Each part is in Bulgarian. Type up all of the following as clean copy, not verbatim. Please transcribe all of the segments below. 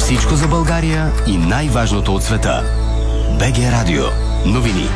Всичко за България и най-важното от света. БГ Радио. Новини.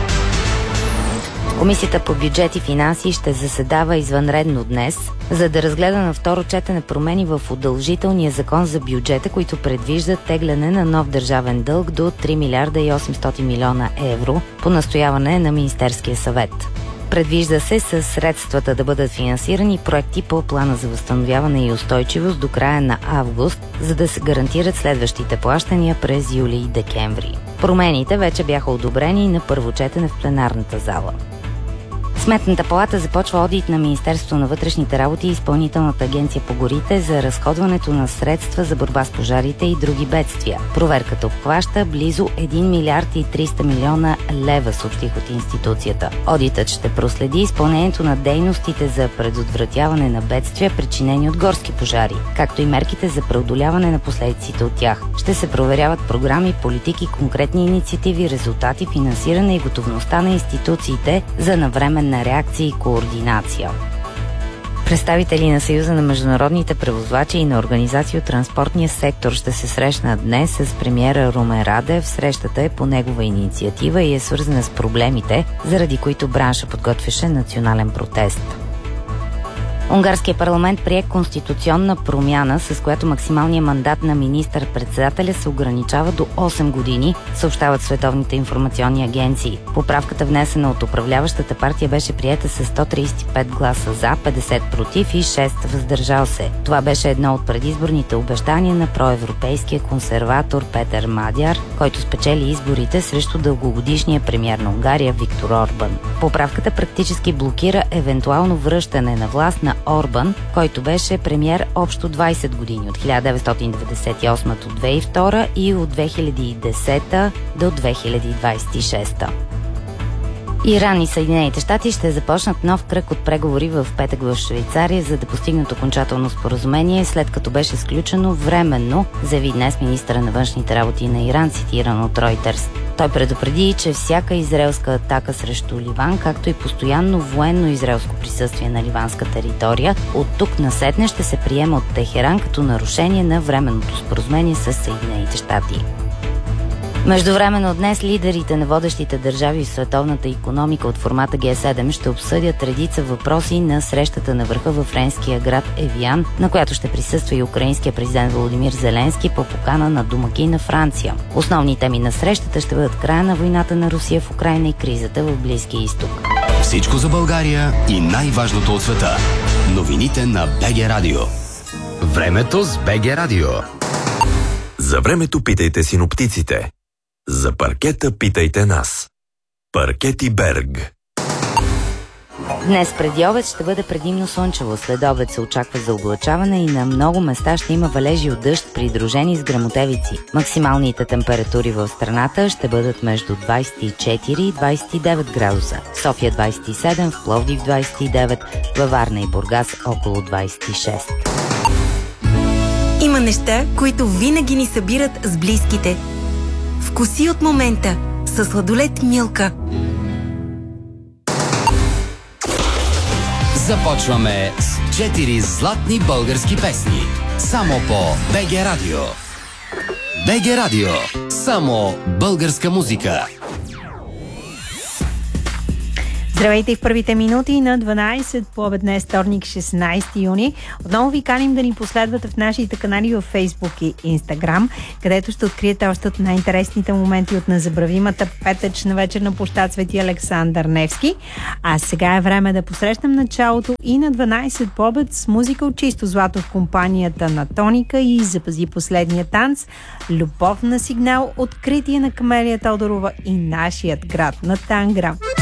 Комисията по бюджет и финанси ще заседава извънредно днес, за да разгледа на второ четене промени в удължителния закон за бюджета, които предвиждат тегляне на нов държавен дълг до 3 милиарда и 800 милиона евро по настояване на Министерския съвет. Предвижда се със средствата да бъдат финансирани проекти по плана за възстановяване и устойчивост до края на август, за да се гарантират следващите плащания през юли и декември. Промените вече бяха одобрени на първо четене в пленарната зала. Сметната палата започва одит на Министерството на вътрешните работи и Изпълнителната агенция по горите за разходването на средства за борба с пожарите и други бедствия. Проверката обхваща близо 1 милиард и 300 милиона лева, съобщих от институцията. Одитът ще проследи изпълнението на дейностите за предотвратяване на бедствия, причинени от горски пожари, както и мерките за преодоляване на последиците от тях. Ще се проверяват програми, политики, конкретни инициативи, резултати, финансиране и готовността на институциите за навременна реакция и координация. Представители на Съюза на международните превозвачи и на организации от транспортния сектор ще се срещнат днес с премиера Румен Радев. Срещата е по негова инициатива и е свързана с проблемите, заради които бранша подготвяше национален протест. Унгарският парламент прие конституционна промяна, с която максималният мандат на министър-председателя се ограничава до 8 години, съобщават световните информационни агенции. Поправката, внесена от управляващата партия, беше приета с 135 гласа за, 50 против и 6 въздържал се. Това беше едно от предизборните обещания на проевропейския консерватор Петър Мадяр, който спечели изборите срещу дългогодишния премиер на Унгария Виктор Орбан. Поправката практически блокира евентуално връщане на власт на Орбан, който беше премиер общо 20 години, от 1998 до 2002 и от 2010 до 2026. Иран и Съединените щати ще започнат нов кръг от преговори в петък в Швейцария, за да постигнат окончателно споразумение, след като беше сключено временно, заяви днес министъра на външните работи на Иран, цитиран от Reuters. Той предупреди, че всяка израелска атака срещу Ливан, както и постоянно военно израелско присъствие на ливанска територия, от тук насетне ще се приема от Техеран като нарушение на временното споразумение с Съединените щати. Междувременно днес лидерите на водещите държави в световната икономика от формата Г7 ще обсъдят редица въпроси на срещата на върха във френския град Евиан, на която ще присъства и украинския президент Володимир Зеленски по покана на домакина Франция. Основни теми на срещата ще бъдат края на войната на Русия в Украйна и кризата в Близкия изток. Всичко за България и най-важното от света. Новините на БГ Радио. Времето с БГ Радио. За времето питайте синоптиците. За паркета питайте нас. Паркети Берг. Днес преди обед ще бъде предимно слънчево. След обед се очаква заоблачаване и на много места ще има валежи от дъжд, придружени с гръмотевици. Максималните температури в страната ще бъдат между 24 и 29 градуса. В София 27, в Пловдив 29, във Варна и Бургас около 26. Има неща, които винаги ни събират с близките. Вкуси от момента със сладолед Милка. Започваме с 4 златни български песни. Само по БГ Радио. БГ Радио. Само българска музика. Здравейте в първите минути на 12 по обед днес, вторник, 16 юни. Отново ви каним да ни последвате в нашите канали в Facebook и Instagram, където ще откриете още от най-интересните моменти от незабравимата петъчна вечер на площад Свети Александър Невски. А сега е време да посрещнем началото и на 12 по обед с музика от чисто злато в компанията на Тоника и Запази последния танц, Любов на сигнал, Откритие на Камелия Тодорова и Нашият град на Тангра.